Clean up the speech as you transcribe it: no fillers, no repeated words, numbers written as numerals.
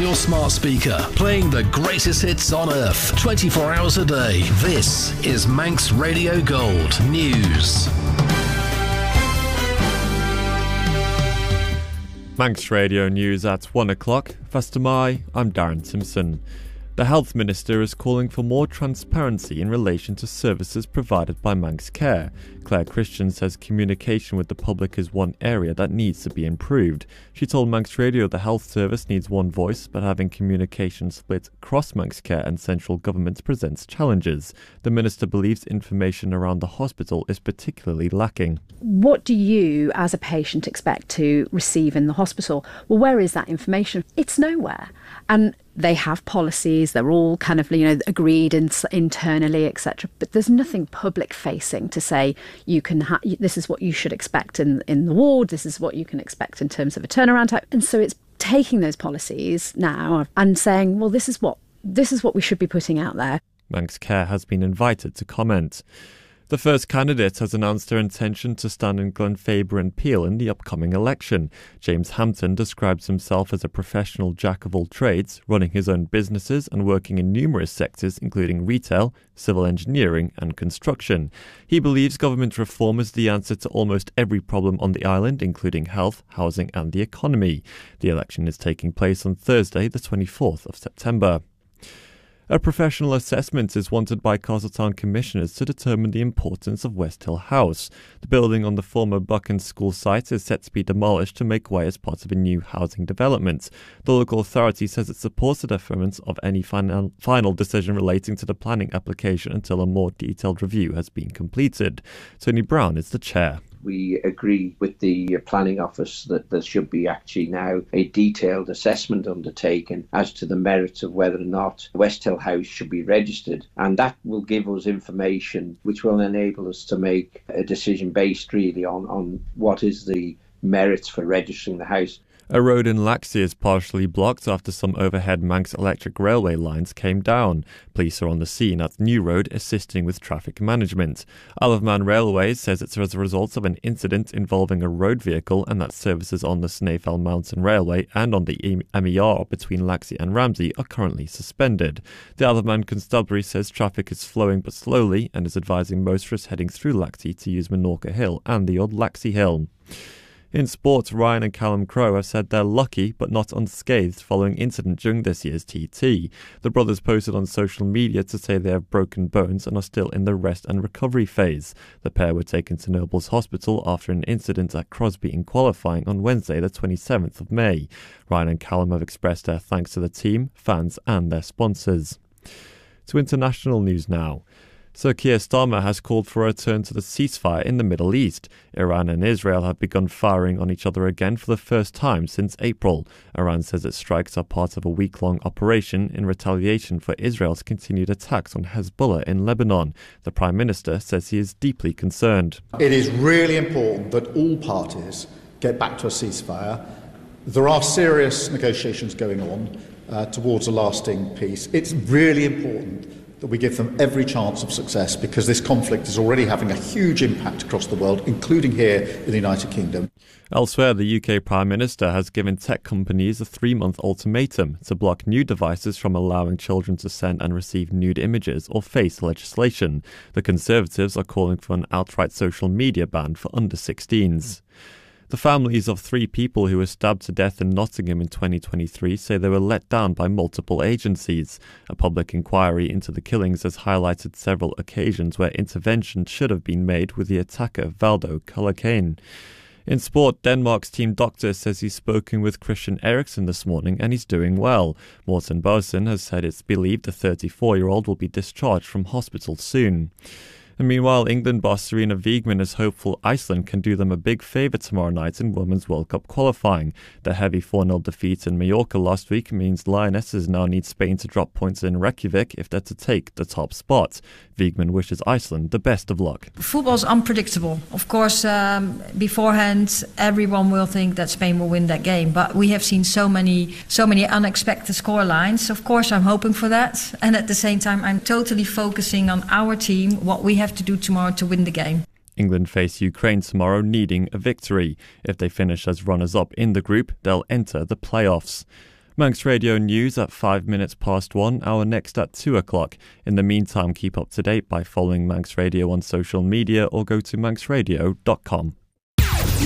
your smart speaker, playing the greatest hits on earth, 24 hours a day. This is Manx Radio Gold News. Manx Radio News at 1 o'clock. First of May, I'm Darren Simpson. The Health Minister is calling for more transparency in relation to services provided by Manx Care. Claire Christian says communication with the public is one area that needs to be improved. She told Manx Radio the health service needs one voice, but having communication split across Manx Care and central government presents challenges. The Minister believes information around the hospital is particularly lacking. What do you, as a patient, expect to receive in the hospital? Well, where is that information? It's nowhere. And they have policies, they're all kind of, agreed internally, etc. But there's nothing public facing to say you can this is what you should expect in the ward, this is what you can expect in terms of a turnaround time. And so it's taking those policies now and saying, well, this is what we should be putting out there. Manx Care has been invited to comment. The first candidate has announced her intention to stand in Glenfaber and Peel in the upcoming election. James Hampton describes himself as a professional jack of all trades, running his own businesses and working in numerous sectors including retail, civil engineering and construction. He believes government reform is the answer to almost every problem on the island, including health, housing and the economy. The election is taking place on Thursday, the 24th of September. A professional assessment is wanted by Castletown commissioners to determine the importance of Westhill House. The building on the former Buchan School site is set to be demolished to make way as part of a new housing development. The local authority says it supports the deferment of any final decision relating to the planning application until a more detailed review has been completed. Tony Brown is the chair. We agree with the planning office that there should be actually now a detailed assessment undertaken as to the merits of whether or not Westhill House should be registered, and that will give us information which will enable us to make a decision based really on what is the merits for registering the house. A road in Laxey is partially blocked after some overhead Manx electric railway lines came down. Police are on the scene at New Road assisting with traffic management. Isle of Man Railways says it's as a result of an incident involving a road vehicle and that services on the Snaefell Mountain Railway and on the MER between Laxey and Ramsey are currently suspended. The Isle of Man Constabulary says traffic is flowing but slowly and is advising motorists heading through Laxey to use Minorca Hill and the Old Laxey Hill. In sport, Ryan and Callum Crowe have said they're lucky but not unscathed following incident during this year's TT. The brothers posted on social media to say they have broken bones and are still in the rest and recovery phase. The pair were taken to Nobles Hospital after an incident at Crosby in qualifying on Wednesday the 27th of May. Ryan and Callum have expressed their thanks to the team, fans and their sponsors. To international news now. Sir Keir Starmer has called for a return to the ceasefire in the Middle East. Iran and Israel have begun firing on each other again for the first time since April. Iran says its strikes are part of a week-long operation in retaliation for Israel's continued attacks on Hezbollah in Lebanon. The Prime Minister says he is deeply concerned. It is really important that all parties get back to a ceasefire. There are serious negotiations going on towards a lasting peace. It's really important that we give them every chance of success because this conflict is already having a huge impact across the world, including here in the United Kingdom. Elsewhere, the UK Prime Minister has given tech companies a 3-month ultimatum to block new devices from allowing children to send and receive nude images or face legislation. The Conservatives are calling for an outright social media ban for under 16s. The families of 3 people who were stabbed to death in Nottingham in 2023 say they were let down by multiple agencies. A public inquiry into the killings has highlighted several occasions where intervention should have been made with the attacker Valdo Culhane. In sport, Denmark's team doctor says he's spoken with Christian Eriksen this morning and he's doing well. Morten Boesen has said it's believed the 34-year-old will be discharged from hospital soon. And meanwhile, England boss Serena Wiegmann is hopeful Iceland can do them a big favour tomorrow night in Women's World Cup qualifying. The heavy 4-0 defeat in Mallorca last week means Lionesses now need Spain to drop points in Reykjavik if they're to take the top spot. Wiegmann wishes Iceland the best of luck. Football's unpredictable. Of course, beforehand, everyone will think that Spain will win that game. But we have seen so many unexpected scorelines. Of course, I'm hoping for that. And at the same time, I'm totally focusing on our team, what we have to do tomorrow to win the game. England face Ukraine tomorrow, needing a victory. If they finish as runners-up in the group, they'll enter the playoffs. Manx Radio News at 5 minutes past 1, our next at 2 o'clock. In the meantime, keep up to date by following Manx Radio on social media or go to manxradio.com.